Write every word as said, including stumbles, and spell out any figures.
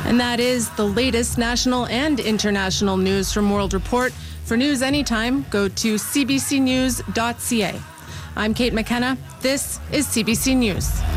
And that is the latest national and international news from World Report. For news anytime, go to c b c news dot c a. I'm Kate McKenna. This is C B C News.